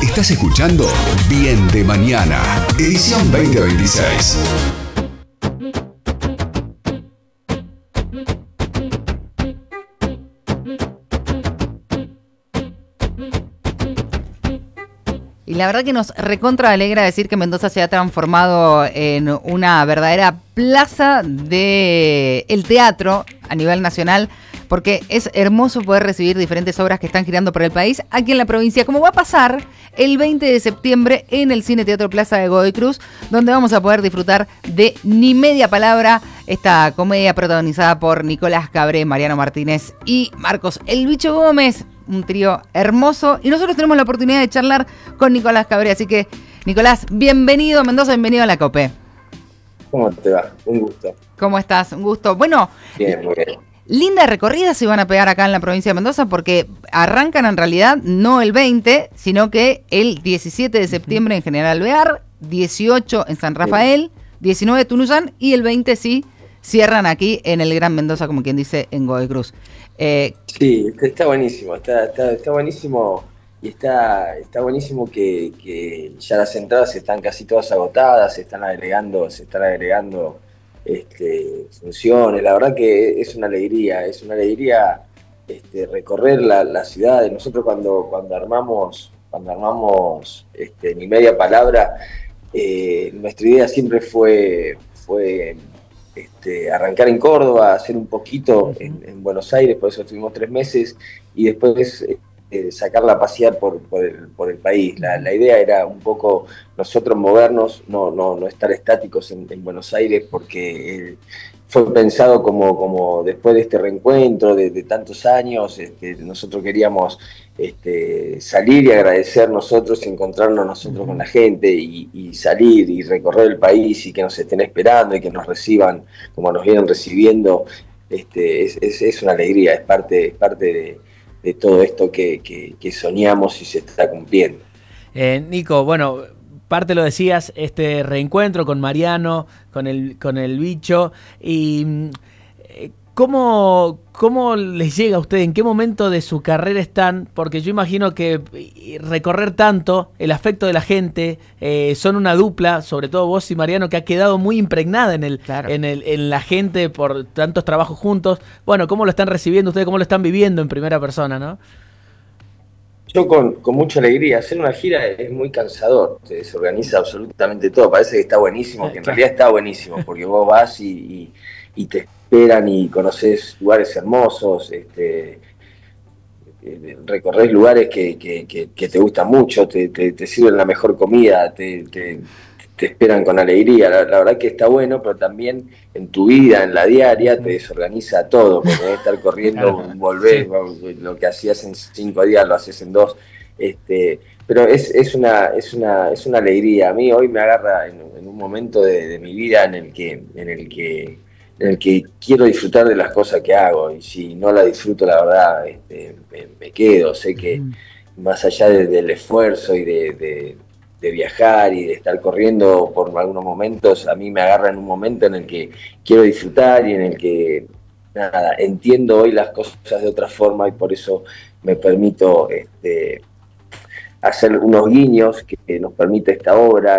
Estás escuchando Bien de Mañana, edición 2026. Y la verdad que nos recontra alegra decir que Mendoza se ha transformado en una verdadera plaza del teatro a nivel nacional, porque es hermoso poder recibir diferentes obras que están girando por el país aquí en la provincia, como va a pasar el 20 de septiembre en el Cine Teatro Plaza de Godoy Cruz, donde vamos a poder disfrutar de Ni Media Palabra, esta comedia protagonizada por Nicolás Cabré, Mariano Martínez y Marcos El Bicho Gómez. Un trío hermoso, y nosotros tenemos la oportunidad de charlar con Nicolás Cabré, así que Nicolás, bienvenido a Mendoza, bienvenido a la COPE. ¿Cómo te va? Un gusto. ¿Cómo estás? Un gusto. Bueno, Bien, muy bien. Linda recorrida se van a pegar acá en la provincia de Mendoza, porque arrancan en realidad no el 20, sino que el 17 de septiembre en General Alvear, 18 en San Rafael, 19 en Tunuyán, y el 20 sí cierran aquí en el Gran Mendoza, como quien dice, en Godoy Cruz. Sí, está buenísimo, está buenísimo, y está buenísimo que ya las entradas están casi todas agotadas, se están agregando funciones. La verdad que es una alegría recorrer la ciudad. Nosotros cuando armamos Ni Media Palabra, nuestra idea siempre fue arrancar en Córdoba, hacer un poquito en Buenos Aires, por eso estuvimos 3 meses, y después sacarla a pasear por el país. La idea era un poco nosotros movernos, no estar estáticos en Buenos Aires, porque fue pensado como después de este reencuentro de tantos años, nosotros queríamos salir y agradecer nosotros, encontrarnos nosotros con la gente, y salir y recorrer el país, y que nos estén esperando y que nos reciban como nos vienen recibiendo. Es una alegría, es parte de todo esto que soñamos y se está cumpliendo. Nico, bueno, parte lo decías, este reencuentro con Mariano, con el Bicho, y ¿cómo les llega a ustedes? ¿En qué momento de su carrera están? Porque yo imagino que recorrer tanto, el afecto de la gente, son una dupla, sobre todo vos y Mariano, que ha quedado muy impregnada en la gente por tantos trabajos juntos. Bueno, ¿cómo lo están recibiendo ustedes? ¿Cómo lo están viviendo en primera persona, no? Yo con mucha alegría. Hacer una gira es muy cansador, se organiza absolutamente todo, parece que está buenísimo, que en realidad está buenísimo, porque vos vas y te esperan y conoces lugares hermosos, recorres lugares que te gustan mucho, te sirven la mejor comida, te esperan con alegría. La verdad que está bueno, pero también en tu vida, en la diaria, te desorganiza todo, porque tenés que estar corriendo, volver, lo que hacías en 5 días lo haces en 2. Pero es una alegría. A mí hoy me agarra en un momento de mi vida en el que quiero disfrutar de las cosas que hago, y si no la disfruto, la verdad, me quedo. Sé que más allá del esfuerzo y de viajar y de estar corriendo por algunos momentos, a mí me agarra en un momento en el que quiero disfrutar, y en el que entiendo hoy las cosas de otra forma, y por eso me permito hacer unos guiños que nos permite esta obra.